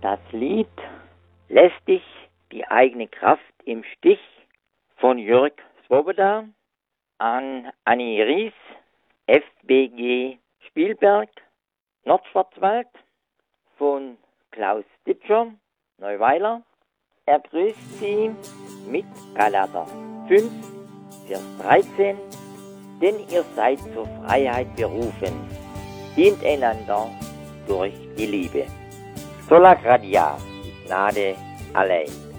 Das Lied Lässt dich die eigene Kraft im Stich von Jörg Swoboda an Annie Ries, FBG Spielberg, Nordschwarzwald, von Klaus Ditscher, Neuweiler. Er grüßt Sie mit Galater 5, Vers 13, denn ihr seid zur Freiheit berufen, dient einander durch die Liebe. Sola Gratia, die Gnade allein.